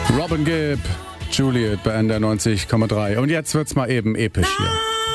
Robin Gibb, Juliet bei NDR 90,3. Und jetzt wird's mal eben episch hier.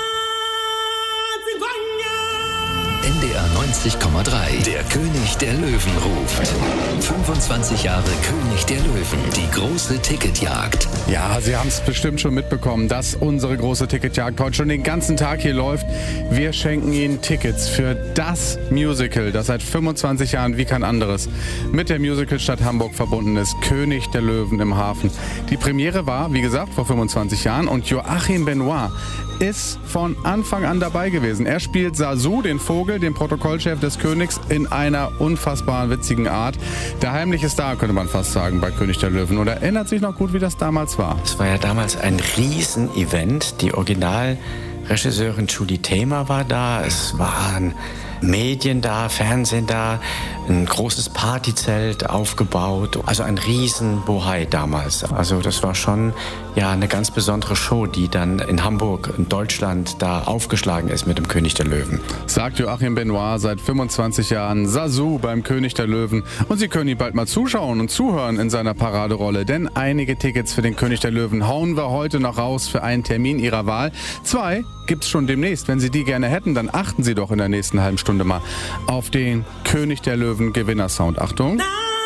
NDR 90,3. Der König der Löwen ruft. 25 Jahre König der Löwen. Die große Ticketjagd. Ja, Sie haben es bestimmt schon mitbekommen, dass unsere große Ticketjagd heute schon den ganzen Tag hier läuft. Wir schenken Ihnen Tickets für das Musical, das seit 25 Jahren wie kein anderes mit der Musicalstadt Hamburg verbunden ist. König der Löwen im Hafen. Die Premiere war, wie gesagt, vor 25 Jahren und Joachim Benoit ist von Anfang an dabei gewesen. Er spielt Sasu, den Vogel, den Protokollchef des Königs, in einer unfassbar witzigen Art. Der heimliche Star, könnte man fast sagen, bei König der Löwen. Und erinnert sich noch gut, wie das damals war. Es war ja damals ein Riesen-Event. Die Originalregisseurin Julie Taymor war da. Es waren Medien da, Fernsehen da, ein großes Partyzelt aufgebaut. Also ein Riesen-Bohai damals. Also das war schon ja eine ganz besondere Show, die dann in Hamburg, in Deutschland, da aufgeschlagen ist mit dem König der Löwen. Sagt Joachim Benoit seit 25 Jahren Sasu beim König der Löwen. Und Sie können ihn bald mal zuschauen und zuhören in seiner Paraderolle. Denn einige Tickets für den König der Löwen hauen wir heute noch raus für einen Termin Ihrer Wahl. 2 gibt's schon demnächst. Wenn Sie die gerne hätten, dann achten Sie doch in der nächsten halben Stunde mal auf den König der Löwen Gewinnersound. Achtung!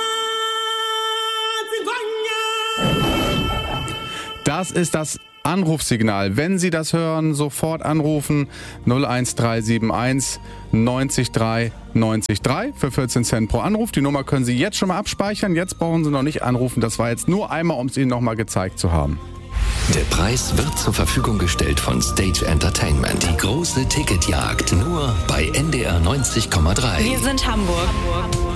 Das ist das Anrufsignal. Wenn Sie das hören, sofort anrufen 01371 90 3 90 3 für 14 Cent pro Anruf. Die Nummer können Sie jetzt schon mal abspeichern. Jetzt brauchen Sie noch nicht anrufen. Das war jetzt nur einmal, um es Ihnen noch mal gezeigt zu haben. Der Preis wird zur Verfügung gestellt von Stage Entertainment. Die große Ticketjagd nur bei NDR 90,3. Wir sind Hamburg.